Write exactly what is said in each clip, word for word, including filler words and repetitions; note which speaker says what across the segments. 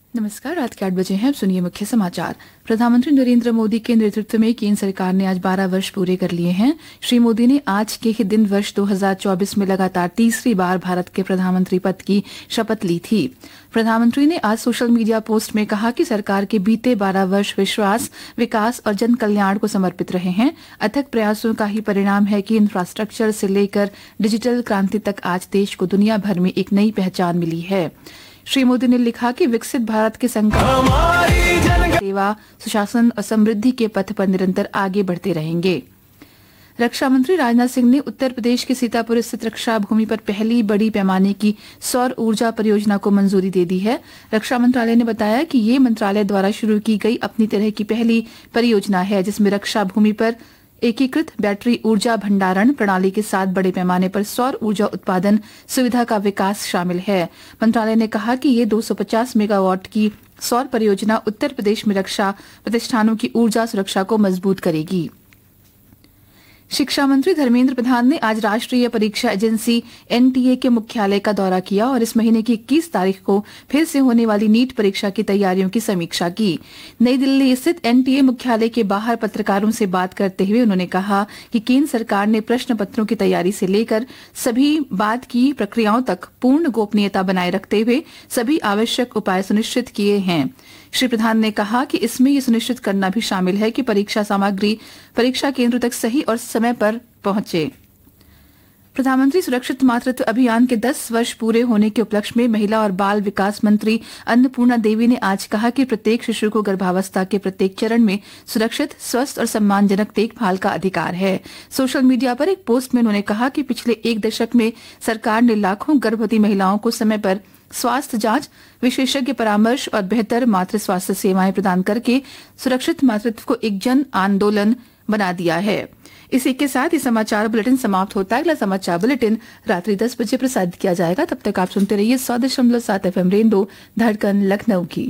Speaker 1: नमस्कार, रात के आठ बजे हैं। सुनिए मुख्य समाचार। प्रधानमंत्री नरेंद्र मोदी के नेतृत्व में केंद्र सरकार ने आज बारह वर्ष पूरे कर लिए हैं। श्री मोदी ने आज के ही दिन वर्ष दो हज़ार चौबीस में लगातार तीसरी बार भारत के प्रधानमंत्री पद की शपथ ली थी। प्रधानमंत्री ने आज सोशल मीडिया पोस्ट में कहा कि सरकार के बीते बारह वर्ष विश्वास, विकास और जन कल्याण को समर्पित रहे हैं। अथक प्रयासों का ही परिणाम है कि इंफ्रास्ट्रक्चर से लेकर डिजिटल क्रांति तक आज देश को दुनिया भर में एक नई पहचान मिली है। श्री मोदी ने लिखा कि विकसित भारत के संकल्प, सेवा, सुशासन और समृद्धि के पथ पर निरंतर आगे बढ़ते रहेंगे। रक्षा मंत्री राजनाथ सिंह ने उत्तर प्रदेश के सीतापुर स्थित रक्षा भूमि पर पहली बड़ी पैमाने की सौर ऊर्जा परियोजना को मंजूरी दे दी है। रक्षा मंत्रालय ने बताया कि ये मंत्रालय द्वारा शुरू की गई अपनी तरह की पहली परियोजना है, जिसमें रक्षा भूमि पर एकीकृत बैटरी ऊर्जा भंडारण प्रणाली के साथ बड़े पैमाने पर सौर ऊर्जा उत्पादन सुविधा का विकास शामिल है। मंत्रालय ने कहा कि ये दो सौ पचास मेगावाट की सौर परियोजना उत्तर प्रदेश में रक्षा प्रतिष्ठानों की ऊर्जा सुरक्षा को मजबूत करेगी। शिक्षा मंत्री धर्मेंद्र प्रधान ने आज राष्ट्रीय परीक्षा एजेंसी एनटीए के मुख्यालय का दौरा किया और इस महीने की इक्कीस तारीख को फिर से होने वाली नीट परीक्षा की तैयारियों की समीक्षा की। नई दिल्ली स्थित एनटीए मुख्यालय के बाहर पत्रकारों से बात करते हुए उन्होंने कहा कि केंद्र सरकार ने प्रश्न पत्रों की तैयारी से लेकर सभी बाद की प्रक्रियाओं तक पूर्ण गोपनीयता बनाए रखते हुए सभी आवश्यक उपाय सुनिश्चित किए हैं। श्री प्रधान ने कहा कि इसमें ये सुनिश्चित करना भी शामिल है कि परीक्षा सामग्री परीक्षा केंद्र तक सही और समय पर पहुंचे। प्रधानमंत्री सुरक्षित मातृत्व अभियान के दस वर्ष पूरे होने के उपलक्ष्य में महिला और बाल विकास मंत्री अन्नपूर्णा देवी ने आज कहा कि प्रत्येक शिशु को गर्भावस्था के प्रत्येक चरण में सुरक्षित, स्वस्थ और सम्मानजनक देखभाल का अधिकार है। सोशल मीडिया पर एक पोस्ट में उन्होंने कहा कि पिछले एक दशक में सरकार ने लाखों गर्भवती महिलाओं को समय पर स्वास्थ्य जांच, विशेषज्ञ परामर्श और बेहतर मातृ स्वास्थ्य सेवाएं प्रदान करके सुरक्षित मातृत्व को एक जन आंदोलन बना दिया है। इसी के साथ ये समाचार बुलेटिन समाप्त होता है। अगला समाचार बुलेटिन रात्रि दस बजे प्रसारित किया जाएगा। तब तक आप सुनते रहिए सौ दशमलव सात एफ एम रेनबो धड़कन लखनऊ की।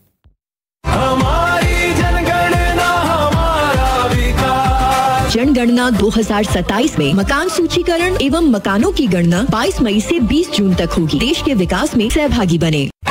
Speaker 2: जनगणना दो हज़ार सत्ताईस में मकान सूचीकरण एवं मकानों की गणना बाईस मई से बीस जून तक होगी। देश के विकास में सहभागी बने।